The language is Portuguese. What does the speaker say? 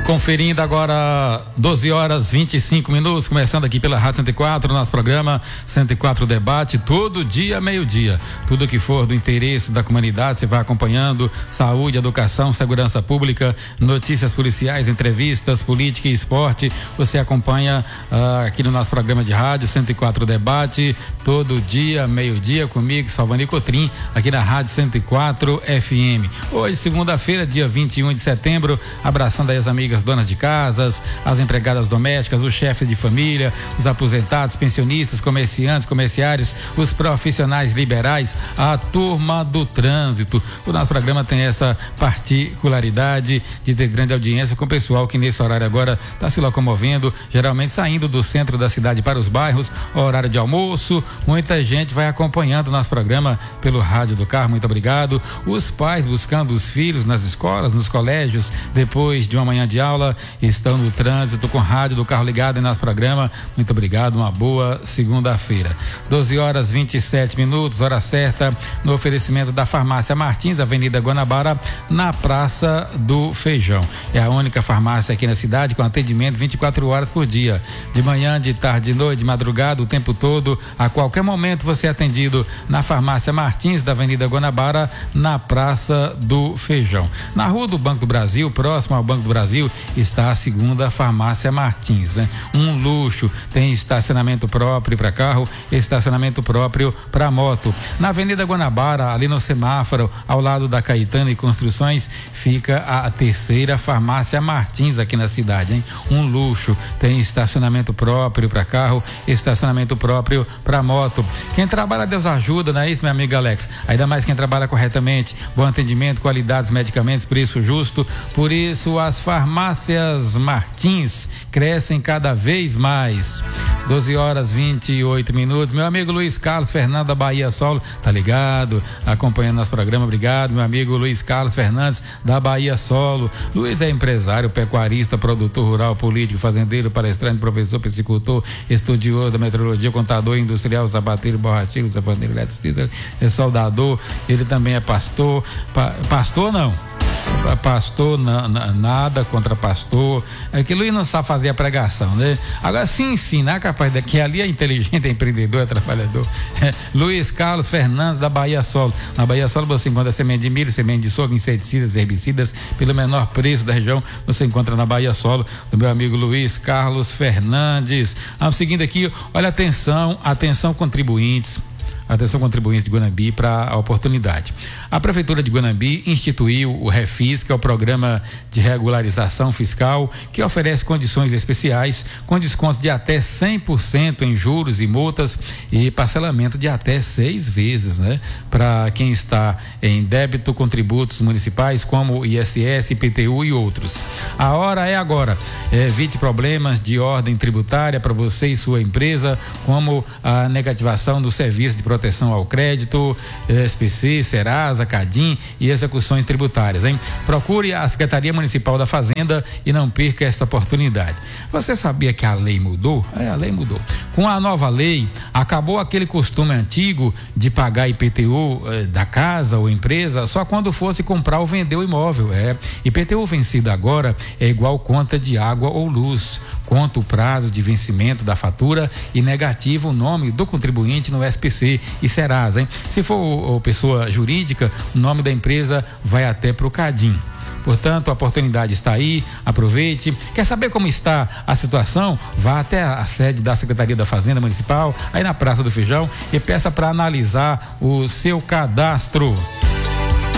Conferindo agora 12h25, começando aqui pela Rádio 104, nosso programa 104 Debate, todo dia, meio-dia. Tudo que for do interesse da comunidade, você vai acompanhando: saúde, educação, segurança pública, notícias policiais, entrevistas, política e esporte. Você acompanha aqui no nosso programa de rádio 104 Debate, todo dia, meio-dia, comigo, Salvani Cotrim, aqui na Rádio 104 FM. Hoje, segunda-feira, dia 21 de setembro, abraçando aí as amigas donas de casas, as empregadas domésticas, os chefes de família, os aposentados, pensionistas, comerciantes, comerciários, os profissionais liberais, a turma do trânsito. O nosso programa tem essa particularidade de ter grande audiência com o pessoal que nesse horário agora está se locomovendo, geralmente saindo do centro da cidade para os bairros, horário de almoço. Muita gente vai acompanhando o nosso programa pelo rádio do carro, muito obrigado. Os pais buscando os filhos nas escolas, nos colégios, depois de uma manhã de aula, estão no trânsito com rádio do carro ligado em nosso programa. Muito obrigado, uma boa segunda-feira. 12h27, hora certa, no oferecimento da Farmácia Martins, Avenida Guanabara, na Praça do Feijão. É a única farmácia aqui na cidade com atendimento 24 horas por dia, de manhã, de tarde, de noite, de madrugada, o tempo todo. A qualquer momento você é atendido na Farmácia Martins, da Avenida Guanabara, na Praça do Feijão. Na Rua do Banco do Brasil, próximo ao Banco do Brasil, está a segunda Farmácia Martins, né? Um luxo, tem estacionamento próprio para carro, estacionamento próprio para moto. Na Avenida Guanabara, ali no semáforo, ao lado da Caetano e Construções, fica a terceira Farmácia Martins aqui na cidade, hein? Um luxo, tem estacionamento próprio para carro, estacionamento próprio para moto. Quem trabalha, Deus ajuda, não é isso, meu amigo Alex? Ainda mais quem trabalha corretamente, bom atendimento, qualidades, medicamentos, preço justo. Por isso as farmácias Martins crescem cada vez mais. 12h28, meu amigo Luiz Carlos Fernandes da Bahia Solo, tá ligado, acompanhando nosso programa. Obrigado, meu amigo Luiz Carlos Fernandes da Bahia Solo. Luiz é empresário, pecuarista, produtor rural, político, fazendeiro, palestrante, professor, psicultor, estudioso da meteorologia, contador industrial, sapateiro, borracheiro, sapateiro, eletricista, soldador. Ele também é pastor, pastor não, nada contra pastor, é que Luiz não sabe fazer a pregação, né? Agora se ensinar, capaz de que ali é inteligente, é empreendedor, é trabalhador. Luiz Carlos Fernandes da Bahia Solo. Na Bahia Solo você encontra semente de milho, semente de soja, inseticidas, herbicidas, pelo menor preço da região, você encontra na Bahia Solo, do meu amigo Luiz Carlos Fernandes. Seguindo aqui, olha, atenção contribuintes. Atenção contribuintes de Guanambi para a oportunidade. A Prefeitura de Guanambi instituiu o REFIS, que é o Programa de Regularização Fiscal, que oferece condições especiais com desconto de até 100% em juros e multas e parcelamento de até 6 vezes, né? Para quem está em débito com tributos municipais como ISS, IPTU e outros. A hora é agora. Evite problemas de ordem tributária para você e sua empresa, como a negativação do serviço de proteção ao crédito, SPC, Serasa, CADIM e execuções tributárias, hein? Procure a Secretaria Municipal da Fazenda e não perca esta oportunidade. Você sabia que a lei mudou? A lei mudou. Com a nova lei, acabou aquele costume antigo de pagar IPTU da casa ou empresa só quando fosse comprar ou vender o imóvel. IPTU vencido agora é igual conta de água ou luz. Conta o prazo de vencimento da fatura e negativo o nome do contribuinte no SPC e Serasa, hein? Se for pessoa jurídica, o nome da empresa vai até pro CADIM. Portanto, a oportunidade está aí, aproveite. Quer saber como está a situação? Vá até a sede da Secretaria da Fazenda Municipal, aí na Praça do Feijão, e peça para analisar o seu cadastro.